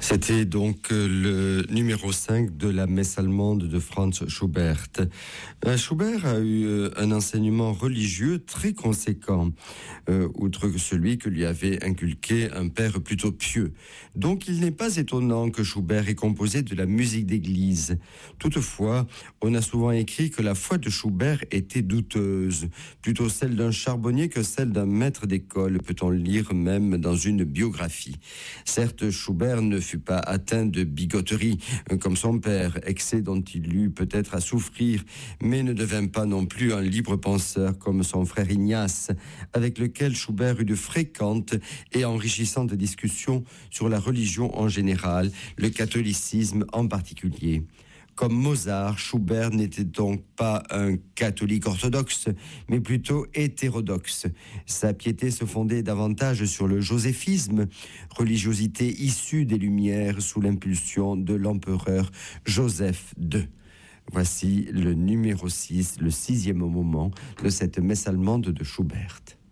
C'était donc le numéro 5 de la messe allemande de Franz Schubert. Schubert a eu un enseignement religieux très conséquent, outre que celui que lui avait inculqué un père plutôt pieux. Donc il n'est pas étonnant que Schubert ait composé de la musique d'église. Toutefois, on a souvent écrit que la foi de Schubert était douteuse, plutôt celle d'un charbonnier que celle d'un maître d'école, peut-on lire même dans une biographie. Certes, Schubert ne fut pas atteint de bigoterie, comme son père, excès dont il eut peut-être à souffrir, mais ne devint pas non plus un libre penseur comme son frère Ignace, avec lequel Schubert eut de fréquentes et enrichissantes discussions sur la religion en général, le catholicisme en particulier. Comme Mozart, Schubert n'était donc pas un catholique orthodoxe, mais plutôt hétérodoxe. Sa piété se fondait davantage sur le joséphisme, religiosité issue des Lumières sous l'impulsion de l'empereur Joseph II. Voici le numéro 6, le 6e moment de cette messe allemande de Schubert.